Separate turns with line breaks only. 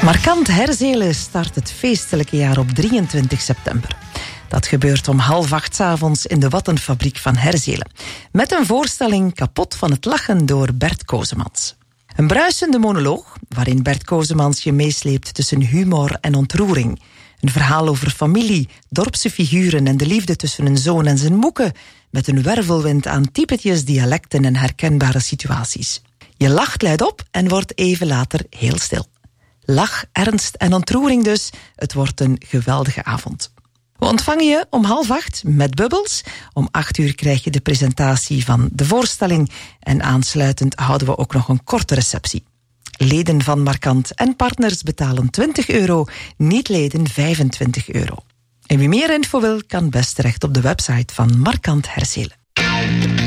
Markant Herzelen start het feestelijke jaar op 23 september. Dat gebeurt om 7:30 's avonds in de Wattenfabriek van Herzelen. Met een voorstelling Kapot van het lachen door Bert Kozemans. Een bruisende monoloog waarin Bert Kozemans je meesleept tussen humor en ontroering. Een verhaal over familie, dorpse figuren en de liefde tussen een zoon en zijn moeke, met een wervelwind aan typetjes, dialecten en herkenbare situaties. Je lacht luid op en wordt even later heel stil. Lach, ernst en ontroering dus. Het wordt een geweldige avond. We ontvangen je om 7:30 met bubbels. Om 8:00 krijg je de presentatie van de voorstelling. En aansluitend houden we ook nog een korte receptie. Leden van Markant en partners betalen €20, niet-leden €25. En wie meer info wil, kan best terecht op de website van Markant Herzelen.